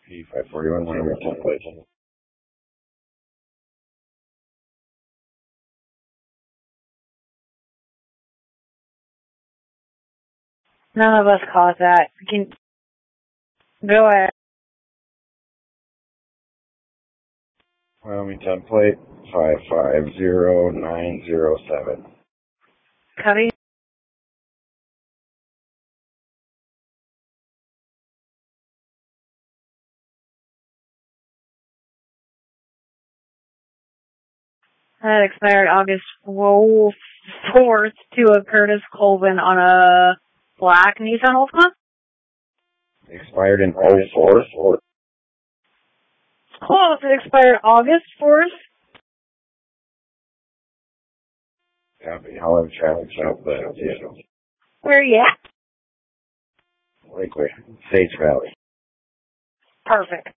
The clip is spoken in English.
P541, one number 10 plate. None of us caught that. We can go ahead. Wyoming 10 plate, 550907. Copy. That expired August 4th to a Curtis Colvin on a black Nissan Altima. Expired in 04. Close. It expired August 4th. Copy. I'll have traffic stop the vehicle. Where are you at? Lakeway, Sage Valley. Perfect.